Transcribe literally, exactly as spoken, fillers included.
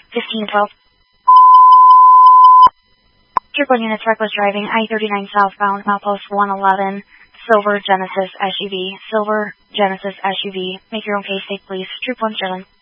fifteen twelve. Troop one units, reckless driving, I thirty-nine southbound, milepost one eleven, Silver Genesis S U V. Silver Genesis S U V. Make your own case, take please. Troop one Sterling.